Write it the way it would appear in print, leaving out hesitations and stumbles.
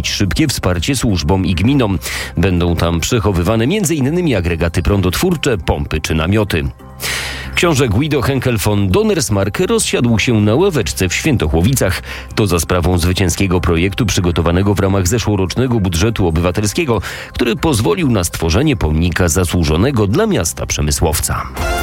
zapewnić szybkie wsparcie służbom i gminom. Będą tam przechowywane m.in. agregaty prądotwórcze, pompy czy namioty. Książę Guido Henkel von Donnersmarck rozsiadł się na ławeczce w Świętochłowicach. To za sprawą zwycięskiego projektu przygotowanego w ramach zeszłorocznego budżetu obywatelskiego, który pozwolił na stworzenie pomnika zasłużonego dla miasta przemysłowca.